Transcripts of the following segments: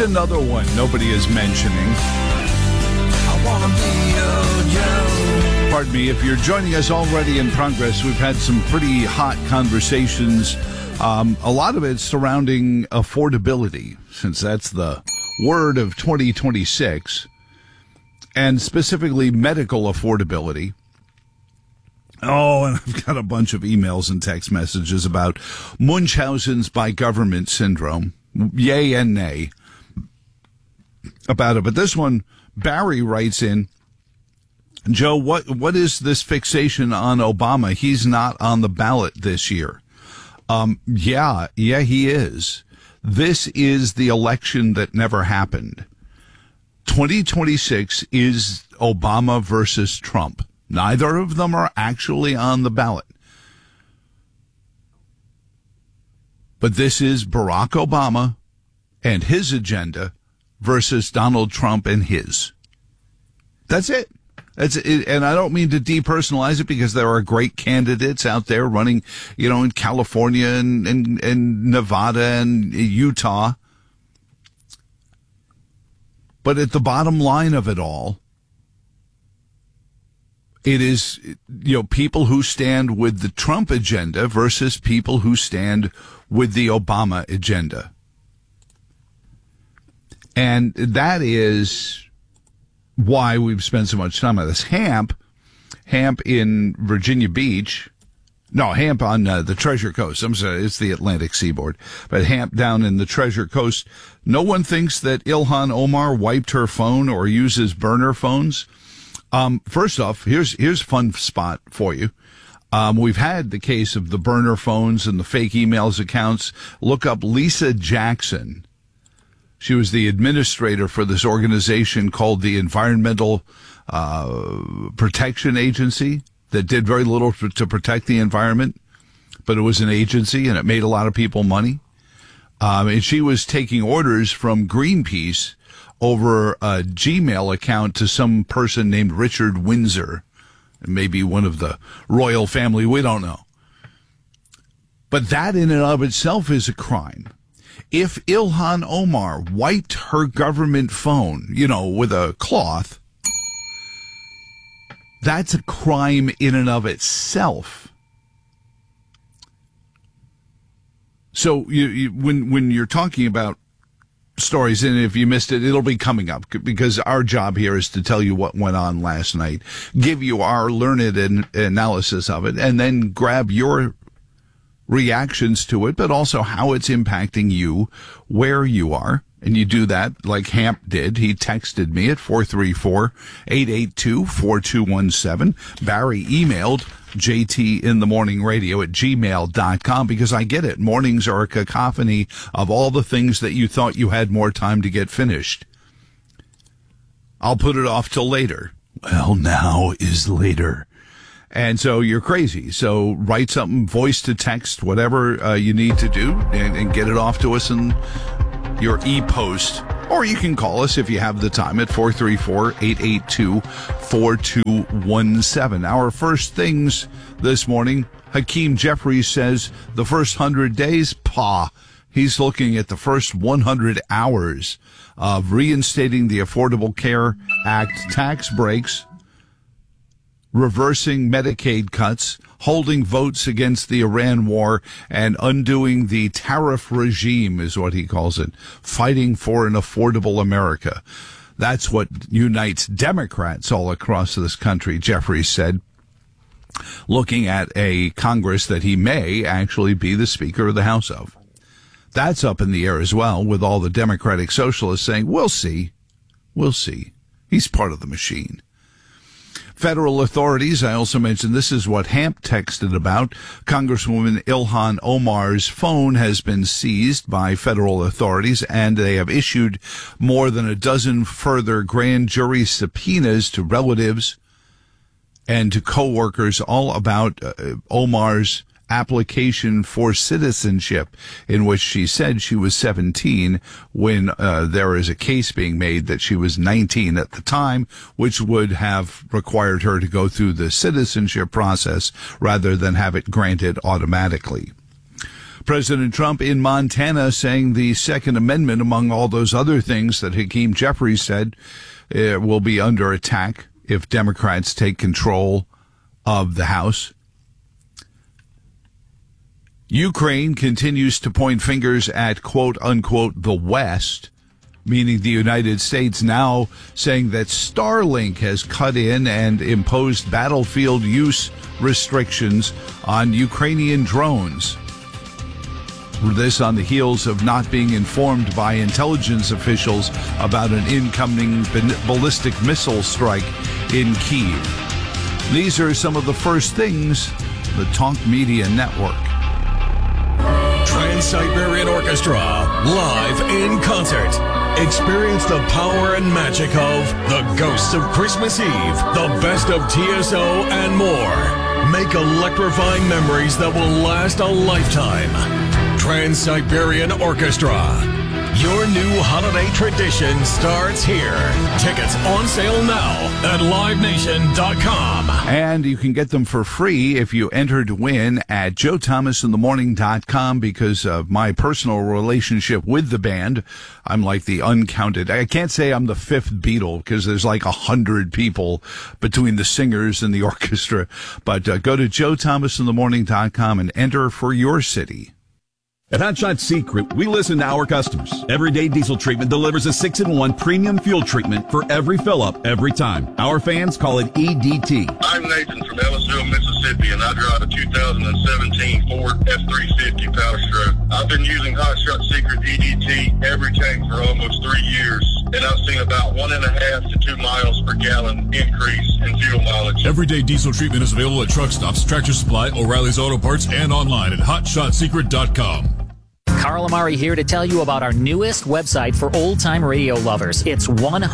another one nobody is mentioning. I wanna be your Joe. Pardon me, if you're joining us already in progress, we've had some pretty hot conversations. A lot of it surrounding affordability, since that's the word of 2026, and specifically medical affordability. Oh, and I've got a bunch of emails and text messages about Munchausen's by government syndrome. Yay and nay about it. But this one, Barry writes in, Joe, what is this fixation on Obama? He's not on the ballot this year. Yeah, he is. This is the election that never happened. 2026 is Obama versus Trump. Neither of them are actually on the ballot. But this is Barack Obama and his agenda versus Donald Trump and his. That's it. That's it. And I don't mean to depersonalize it, because there are great candidates out there running, in California and Nevada and Utah. But at the bottom line of it all, it is, people who stand with the Trump agenda versus people who stand with the Obama agenda. And that is why we've spent so much time on this. Hamp in Virginia Beach. No, Hamp on the Treasure Coast. I'm sorry, it's the Atlantic seaboard. But Hamp down in the Treasure Coast. No one thinks that Ilhan Omar wiped her phone or uses burner phones. First off, here's a fun spot for you. We've had the case of the burner phones and the fake emails accounts. Look up Lisa Jackson. She was the administrator for this organization called the Environmental Protection Agency that did very little to protect the environment, but it was an agency and it made a lot of people money. And she was taking orders from Greenpeace over a Gmail account to some person named Richard Windsor, maybe one of the royal family, we don't know. But that in and of itself is a crime. If Ilhan Omar wiped her government phone, with a cloth, that's a crime in and of itself. So when you're talking about stories, and if you missed it, it'll be coming up, because our job here is to tell you what went on last night, give you our learned analysis of it, and then grab your reactions to it, but also how it's impacting you where you are. And you do that like Hamp did. He texted me at 434-882-4217. Barry emailed jtinthemorningradio@gmail.com, because I get it. Mornings are a cacophony of all the things that you thought you had more time to get finished. I'll put it off till later. Well, now is later. And so you're crazy. So write something, voice to text, whatever you need to do, and get it off to us in your e-post. Or you can call us if you have the time at 434-882-4217. Our first things this morning, Hakeem Jeffries says the first 100 days, he's looking at the first 100 hours of reinstating the Affordable Care Act tax breaks, reversing Medicaid cuts, holding votes against the Iran war, and undoing the tariff regime is what he calls it, fighting for an affordable America. That's what unites Democrats all across this country, Jeffries said, looking at a Congress that he may actually be the Speaker of the House of. That's up in the air as well, with all the Democratic socialists saying, we'll see. We'll see. He's part of the machine. Federal authorities, I also mentioned, this is what Hamp texted about. Congresswoman Ilhan Omar's phone has been seized by federal authorities, and they have issued more than a dozen further grand jury subpoenas to relatives and to co-workers all about Omar's application for citizenship, in which she said she was 17 when there is a case being made that she was 19 at the time, which would have required her to go through the citizenship process rather than have it granted automatically. President Trump in Montana saying the Second Amendment, among all those other things that Hakeem Jeffries said, will be under attack if Democrats take control of the House. Ukraine continues to point fingers at, quote unquote, the West, meaning the United States, now saying that Starlink has cut in and imposed battlefield use restrictions on Ukrainian drones. This on the heels of not being informed by intelligence officials about an incoming ballistic missile strike in Kyiv. These are some of the first things the Talk Media Network. Trans-Siberian Orchestra, live in concert. Experience the power and magic of The Ghosts of Christmas Eve, The Best of TSO, and more. Make electrifying memories that will last a lifetime. Trans-Siberian Orchestra. Your new holiday tradition starts here. Tickets on sale now at livenation.com. And you can get them for free if you enter to win at joethomasinthemorning.com, because of my personal relationship with the band. I'm like the uncounted. I can't say I'm the fifth Beatle because there's like 100 people between the singers and the orchestra. But go to joethomasinthemorning.com and enter for your city. At Hot Shot Secret, we listen to our customers. Everyday Diesel Treatment delivers a 6-in-1 premium fuel treatment for every fill-up, every time. Our fans call it EDT. I'm Nathan from Ellisville, Mississippi, and I drive a 2017 Ford F-350 Power Stroke. I've been using Hot Shot Secret EDT every tank for almost 3 years, and I've seen about 1.5 to 2 miles per gallon increase in fuel mileage. Everyday Diesel Treatment is available at truck stops, Tractor Supply, O'Reilly's Auto Parts, and online at hotshotsecret.com. Carl Amari here to tell you about our newest website for old-time radio lovers. It's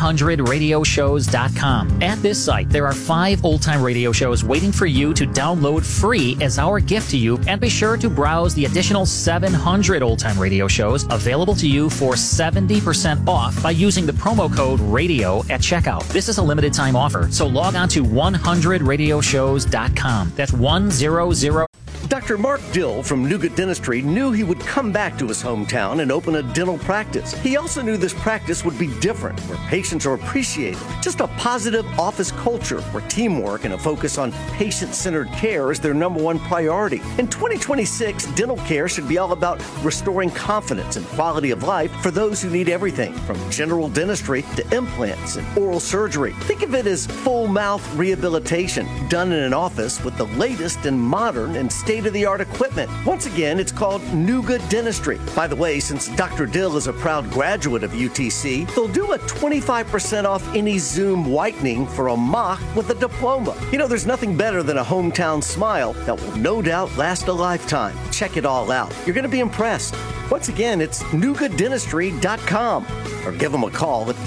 100radioshows.com. At this site, there are 5 old-time radio shows waiting for you to download free as our gift to you, and be sure to browse the additional 700 old-time radio shows available to you for 70% off by using the promo code RADIO at checkout. This is a limited time offer, so log on to 100radioshows.com. That's 100. Dr. Mark Dill from Nuga Dentistry knew he would come back to his hometown and open a dental practice. He also knew this practice would be different, where patients are appreciated. Just a positive office culture where teamwork and a focus on patient-centered care is their #1 priority. In 2026, dental care should be all about restoring confidence and quality of life for those who need everything from general dentistry to implants and oral surgery. Think of it as full mouth rehabilitation done in an office with the latest and modern and state-of-the-art equipment. Once again, it's called Nuga Dentistry. By the way, since Dr. Dill is a proud graduate of UTC, they'll do a 25% off any Zoom whitening for a mock with a diploma. You know, there's nothing better than a hometown smile that will no doubt last a lifetime. Check it all out. You're going to be impressed. Once again, it's NugaDentistry.com, or give them a call at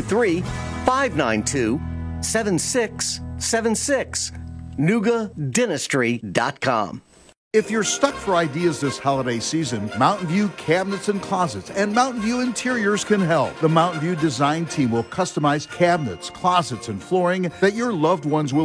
423-592-7676. NugaDentistry.com. If you're stuck for ideas this holiday season, Mountain View Cabinets and Closets and Mountain View Interiors can help. The Mountain View design team will customize cabinets, closets, and flooring that your loved ones will